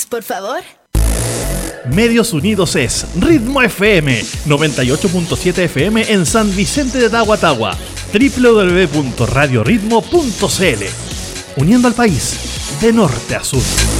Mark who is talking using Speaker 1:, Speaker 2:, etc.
Speaker 1: por favor.
Speaker 2: Medios Unidos es Ritmo FM 98.7 FM en San Vicente de Tagua, www.radioritmo.cl, uniendo al país de norte a sur.